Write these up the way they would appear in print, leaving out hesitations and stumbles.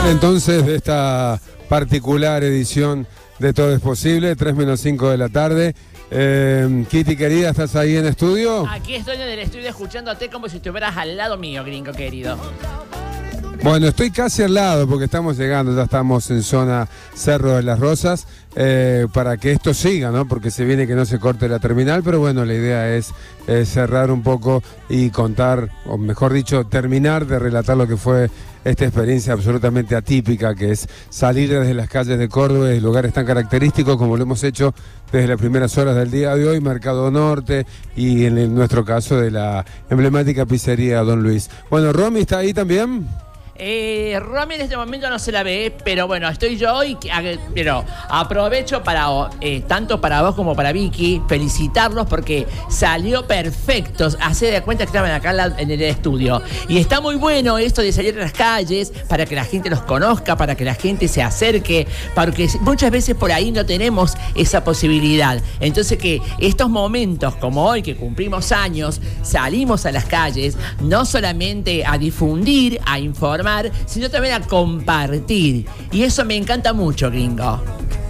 entonces de esta particular edición de Todo es Posible, 3:05 de la tarde. Kitty querida, ¿estás ahí en estudio? Aquí estoy en el estudio escuchándote como si estuvieras al lado mío, gringo querido. Bueno, estoy casi al lado porque estamos llegando, ya estamos en zona Cerro de las Rosas, para que esto siga, ¿no? Porque se viene que no se corte la terminal, pero bueno, la idea es cerrar un poco y contar, o mejor dicho, terminar de relatar lo que fue esta experiencia absolutamente atípica, que es salir desde las calles de Córdoba, de lugares tan característicos como lo hemos hecho desde las primeras horas del día de hoy, Mercado Norte y en nuestro caso de la emblemática pizzería Don Luis. Bueno, Romy está ahí también. Romy en este momento no se la ve, pero bueno, estoy yo pero aprovecho para tanto para vos como para Vicky felicitarlos porque salió perfecto. Hacé de cuenta que estaban acá en el estudio y está muy bueno esto de salir a las calles para que la gente los conozca, para que la gente se acerque, porque muchas veces por ahí no tenemos esa posibilidad. Entonces que estos momentos como hoy que cumplimos años, salimos a las calles no solamente a difundir, a informar, sino también a compartir. Y eso me encanta mucho, gringo.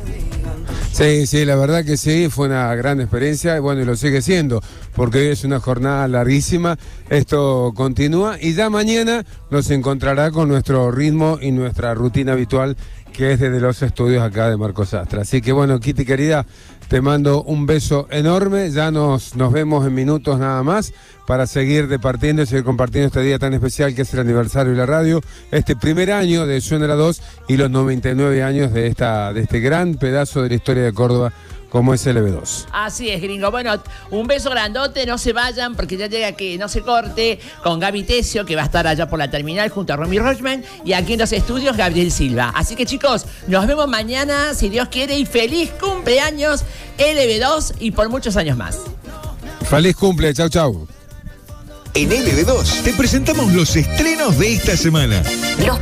Sí, la verdad que sí, fue una gran experiencia y bueno, y lo sigue siendo, porque hoy es una jornada larguísima, esto continúa y ya mañana nos encontrará con nuestro ritmo y nuestra rutina habitual, que es desde los estudios acá de Marcos Sastre. Así que bueno, Kitty querida, te mando un beso enorme, ya nos vemos en minutos nada más para seguir departiendo y seguir compartiendo este día tan especial que es el aniversario de la radio, este primer año de Suena la 2 y los 99 años de este gran pedazo de la historia de Córdoba como es LB2. Así es, gringo. Bueno, un beso grandote, no se vayan porque ya llega que no se corte con Gaby Tesio, que va a estar allá por la terminal junto a Romy Rochman, y aquí en los estudios Gabriel Silva. Así que chicos, nos vemos mañana, si Dios quiere, y feliz cumpleaños LB2 y por muchos años más. Feliz cumple, chau. En LB2 te presentamos los estrenos de esta semana.